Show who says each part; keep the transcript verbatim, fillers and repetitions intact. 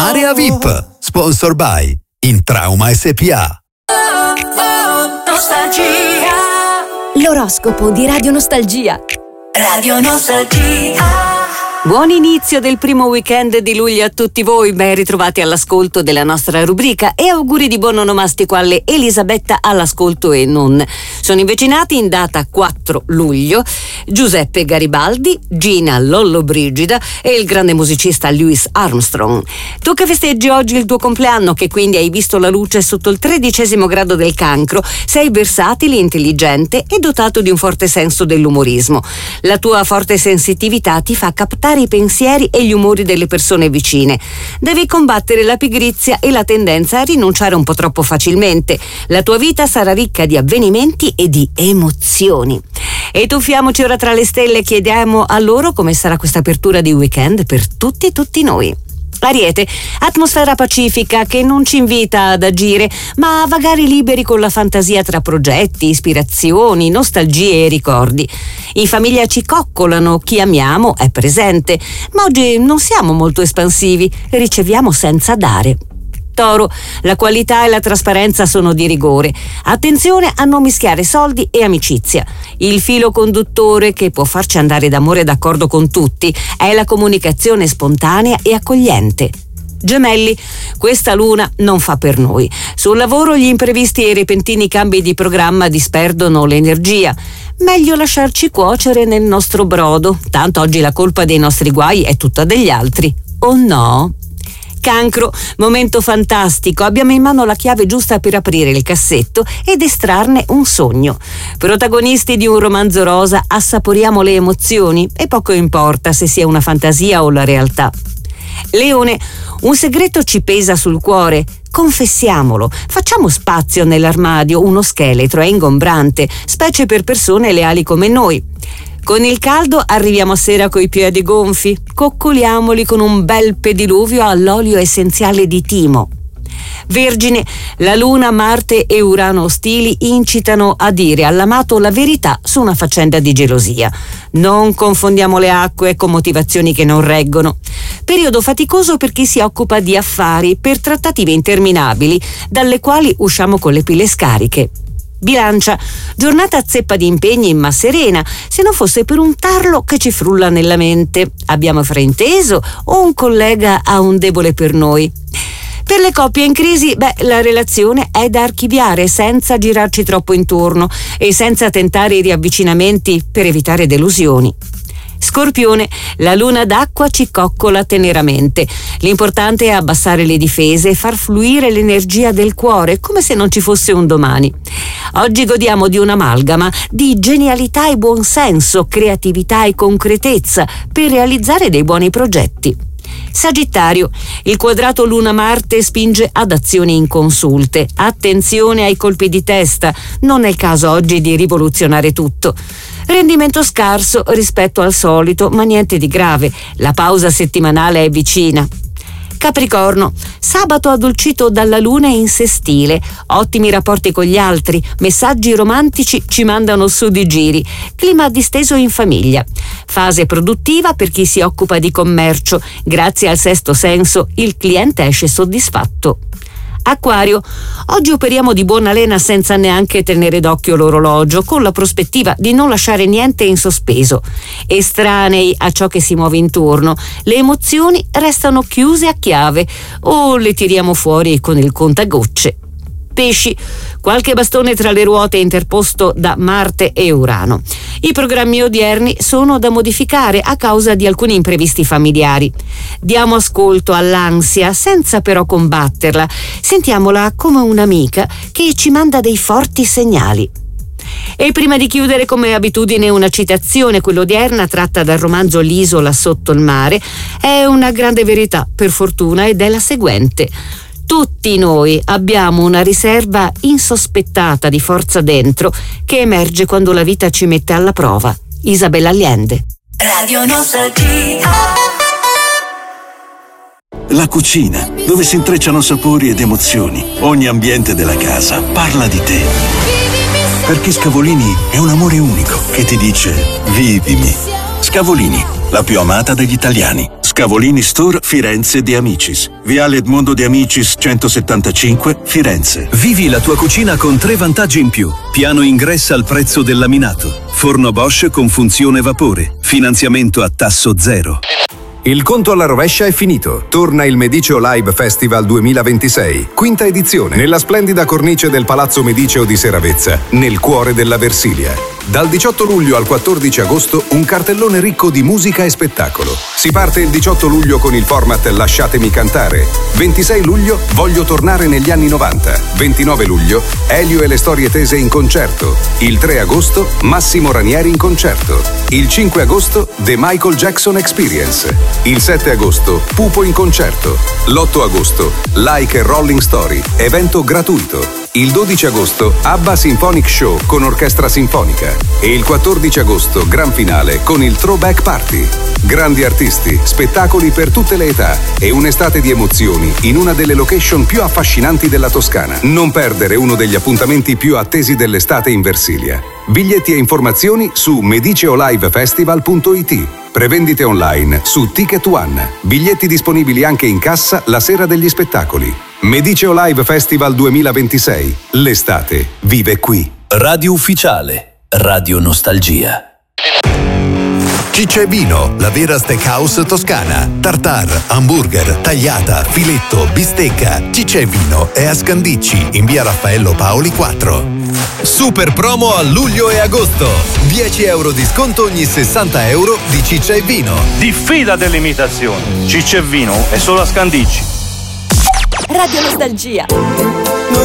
Speaker 1: Area V I P, sponsor by Intrauma S P A.
Speaker 2: Nostalgia.
Speaker 3: L'oroscopo di Radio Nostalgia.
Speaker 2: Radio Nostalgia.
Speaker 4: Buon inizio del primo weekend di luglio a tutti voi, ben ritrovati all'ascolto della nostra rubrica e auguri di buon onomastico alle Elisabetta all'ascolto e non. Sono invicinati in data quattro luglio Giuseppe Garibaldi, Gina Lollobrigida e il grande musicista Louis Armstrong. Tu che festeggi oggi il tuo compleanno, che quindi hai visto la luce sotto il tredicesimo grado del cancro, sei versatile, intelligente e dotato di un forte senso dell'umorismo. La tua forte sensitività ti fa captare i pensieri e gli umori delle persone vicine. Devi combattere la pigrizia e la tendenza a rinunciare un po' troppo facilmente. La tua vita sarà ricca di avvenimenti e di emozioni. E tuffiamoci ora tra le stelle e chiediamo a loro come sarà questa apertura di weekend per tutti tutti noi. Ariete, atmosfera pacifica che non ci invita ad agire, ma a vagare liberi con la fantasia tra progetti, ispirazioni, nostalgie e ricordi. In famiglia ci coccolano, chi amiamo è presente, ma oggi non siamo molto espansivi, riceviamo senza dare. Toro, la qualità e la trasparenza sono di rigore. Attenzione a non mischiare soldi e amicizia. Il filo conduttore che può farci andare d'amore d'accordo con tutti è la comunicazione spontanea e accogliente. Gemelli, questa luna non fa per noi. Sul lavoro gli imprevisti e i repentini cambi di programma disperdono l'energia. Meglio lasciarci cuocere nel nostro brodo, tanto oggi la colpa dei nostri guai è tutta degli altri. O no? Cancro, momento fantastico, abbiamo in mano la chiave giusta per aprire il cassetto ed estrarne un sogno. Protagonisti di un romanzo rosa, assaporiamo le emozioni e poco importa se sia una fantasia o la realtà. Leone, un segreto ci pesa sul cuore, confessiamolo, facciamo spazio nell'armadio, uno scheletro è ingombrante, specie per persone leali come noi. Con il caldo arriviamo a sera coi piedi gonfi, coccoliamoli con un bel pediluvio all'olio essenziale di timo. Vergine, la Luna, Marte e Urano ostili incitano a dire all'amato la verità su una faccenda di gelosia. Non confondiamo le acque con motivazioni che non reggono. Periodo faticoso per chi si occupa di affari, per trattative interminabili, dalle quali usciamo con le pile scariche. Bilancia, giornata zeppa di impegni ma serena, se non fosse per un tarlo che ci frulla nella mente. Abbiamo frainteso o un collega ha un debole per noi? Per le coppie in crisi, beh, la relazione è da archiviare senza girarci troppo intorno e senza tentare i riavvicinamenti per evitare delusioni. Scorpione, la luna d'acqua ci coccola teneramente. L'importante è abbassare le difese e far fluire l'energia del cuore come se non ci fosse un domani. Oggi godiamo di un'amalgama di genialità e buonsenso, creatività e concretezza per realizzare dei buoni progetti. Sagittario, il quadrato Luna-Marte spinge ad azioni inconsulte. Attenzione ai colpi di testa, non è il caso oggi di rivoluzionare tutto. Rendimento scarso rispetto al solito, ma niente di grave, la pausa settimanale è vicina. Capricorno, sabato addolcito dalla luna in sestile, ottimi rapporti con gli altri, messaggi romantici ci mandano su di giri, clima disteso in famiglia. Fase produttiva per chi si occupa di commercio, grazie al sesto senso il cliente esce soddisfatto. Acquario, oggi operiamo di buona lena senza neanche tenere d'occhio l'orologio, con la prospettiva di non lasciare niente in sospeso. Estranei a ciò che si muove intorno, le emozioni restano chiuse a chiave o le tiriamo fuori con il contagocce. Pesci, qualche bastone tra le ruote interposto da Marte e Urano. I programmi odierni sono da modificare a causa di alcuni imprevisti familiari. Diamo ascolto all'ansia senza però combatterla. Sentiamola come un'amica che ci manda dei forti segnali. E prima di chiudere, come abitudine, una citazione, quella odierna tratta dal romanzo L'isola sotto il mare. È una grande verità, per fortuna, ed è la seguente: tutti noi abbiamo una riserva insospettata di forza dentro che emerge quando la vita ci mette alla prova. Isabella Allende.
Speaker 2: Radio Nostalgia.
Speaker 5: La cucina, dove si intrecciano sapori ed emozioni. Ogni ambiente della casa parla di te. Perché Scavolini è un amore unico che ti dice vivimi. Scavolini, la più amata degli italiani. Scavolini Store Firenze De Amicis. Viale Edmondo De Amicis centosettantacinque, Firenze.
Speaker 6: Vivi la tua cucina con tre vantaggi in più. Piano ingresso al prezzo del laminato. Forno Bosch con funzione vapore. Finanziamento a tasso zero.
Speaker 7: Il conto alla rovescia è finito. Torna il Mediceo Live Festival duemilaventisei, quinta edizione, nella splendida cornice del Palazzo Mediceo di Seravezza, nel cuore della Versilia. Dal diciotto luglio al quattordici agosto un cartellone ricco di musica e spettacolo. Si parte il diciotto luglio con il format Lasciatemi cantare. ventisei luglio Voglio tornare negli anni novanta. ventinove luglio Elio e le storie tese in concerto. Il tre agosto Massimo Ranieri in concerto. Il cinque agosto The Michael Jackson Experience. Il sette agosto Pupo in concerto. L'otto agosto Like a Rolling Story, evento gratuito. Il dodici agosto ABBA Symphonic Show con orchestra sinfonica. E il quattordici agosto gran finale con il Throwback Party. Grandi artisti, spettacoli per tutte le età e un'estate di emozioni in una delle location più affascinanti della Toscana. Non perdere uno degli appuntamenti più attesi dell'estate in Versilia. Biglietti e informazioni su mediceolivefestival punto it. Prevendite online su Ticket One. Biglietti disponibili anche in cassa la sera degli spettacoli. Mediceo Live Festival duemilaventisei. L'estate vive qui.
Speaker 6: Radio Ufficiale. Radio Nostalgia.
Speaker 1: Ciccia e Vino, la vera steakhouse toscana. Tartar, hamburger, tagliata, filetto, bistecca. Ciccia e Vino è a Scandicci, in via Raffaello Paoli quattro. Super promo a luglio e agosto. dieci euro di sconto ogni sessanta euro di Ciccia e Vino.
Speaker 8: Diffida delle imitazioni. Ciccia e Vino è solo a Scandicci.
Speaker 3: Radio Nostalgia.